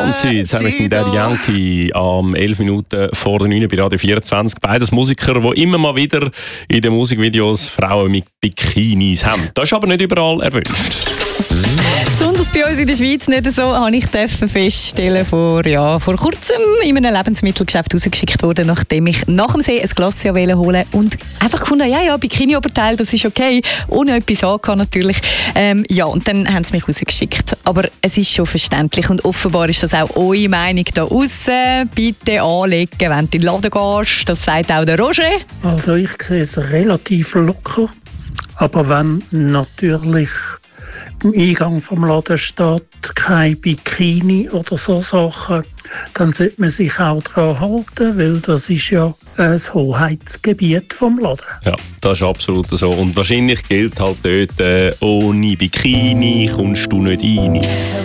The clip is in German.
Beyoncé zusammen mit dem Daddy Yankee am 11 Minuten vor der 9 bei Radio 24. Beides Musiker, die immer mal wieder in den Musikvideos Frauen mit Bikinis haben. Das ist aber nicht überall erwünscht. Besonders bei uns in der Schweiz nicht so, habe ich feststellen vor kurzem in einem Lebensmittelgeschäft rausgeschickt worden, nachdem ich nach dem See ein Glas holen wollte und einfach gefunden, Bikini-Oberteil, das ist okay, ohne etwas angehabt natürlich. Und dann haben sie mich rausgeschickt. Aber es ist schon verständlich und offenbar ist das auch eure Meinung da aussen. Bitte anlegen, wenn du in den Laden gehst. Das sagt auch der Roger. Also ich sehe es relativ locker, aber wenn natürlich im Eingang vom Laden steht kein Bikini oder so Sachen, dann sollte man sich auch daran halten, weil das ist ja das Hoheitsgebiet vom Laden. Ja, das ist absolut so. Und wahrscheinlich gilt halt dort, ohne Bikini kommst du nicht rein.